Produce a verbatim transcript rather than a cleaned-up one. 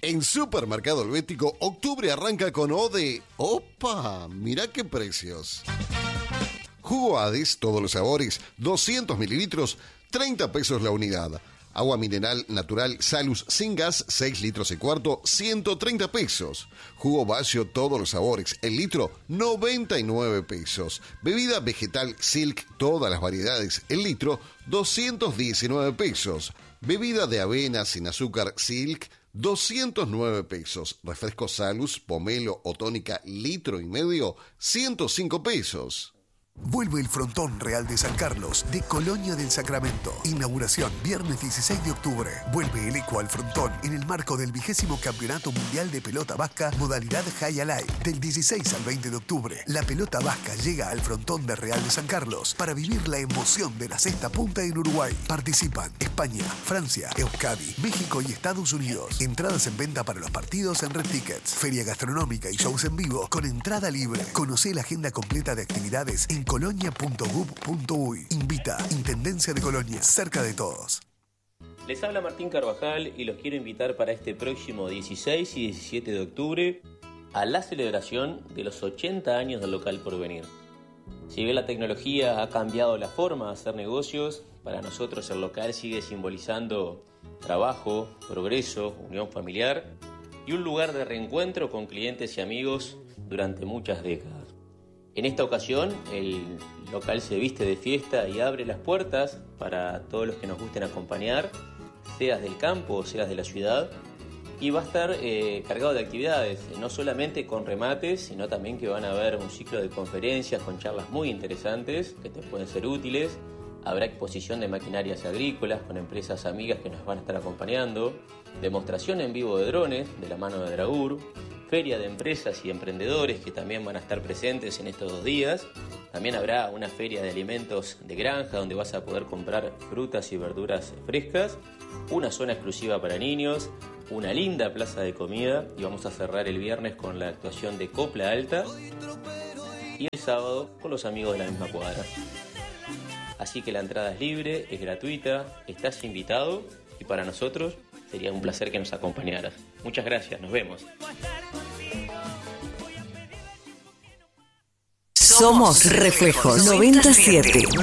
En Supermercado Helvético, octubre arranca con O de... ¡Opa! Mirá qué precios. Jugo Hades, todos los sabores, doscientos mililitros, treinta pesos la unidad. Agua mineral natural Salus sin gas, seis litros y cuarto, ciento treinta pesos. Jugo Bacio, todos los sabores, el litro, noventa y nueve pesos. Bebida vegetal Silk, todas las variedades, el litro, doscientos diecinueve pesos. Bebida de avena sin azúcar Silk, doscientos nueve pesos. Refresco Salus, pomelo o tónica litro y medio, ciento cinco pesos. Vuelve el Frontón Real de San Carlos de Colonia del Sacramento. Inauguración viernes dieciséis de octubre. Vuelve el eco al Frontón en el marco del vigésimo Campeonato Mundial de Pelota Vasca modalidad High Alive. Del dieciséis al veinte de octubre, la pelota vasca llega al Frontón de Real de San Carlos para vivir la emoción de la sexta punta en Uruguay. Participan España, Francia, Euskadi, México y Estados Unidos. Entradas en venta para los partidos en Red Tickets. Feria gastronómica y shows en vivo con entrada libre. Conocé la agenda completa de actividades en colonia punto gov punto uy. Invita Intendencia de Colonia, cerca de todos. Les habla Martín Carvajal y los quiero invitar para este próximo dieciséis y diecisiete de octubre a la celebración de los ochenta años del local Porvenir. Si bien la tecnología ha cambiado la forma de hacer negocios, para nosotros el local sigue simbolizando trabajo, progreso, unión familiar y un lugar de reencuentro con clientes y amigos durante muchas décadas. En esta ocasión, el local se viste de fiesta y abre las puertas para todos los que nos gusten acompañar, seas del campo o seas de la ciudad, y va a estar eh, cargado de actividades, no solamente con remates, sino también que van a haber un ciclo de conferencias con charlas muy interesantes que te pueden ser útiles. Habrá exposición de maquinarias agrícolas con empresas amigas que nos van a estar acompañando, demostración en vivo de drones de la mano de Dragur, feria de empresas y emprendedores que también van a estar presentes en estos dos días. También habrá una feria de alimentos de granja donde vas a poder comprar frutas y verduras frescas, una zona exclusiva para niños, una linda plaza de comida y vamos a cerrar el viernes con la actuación de Copla Alta y el sábado con los amigos de la misma cuadra. Así que la entrada es libre, es gratuita, estás invitado y para nosotros sería un placer que nos acompañaras. Muchas gracias, nos vemos. Somos Reflejo noventa y siete.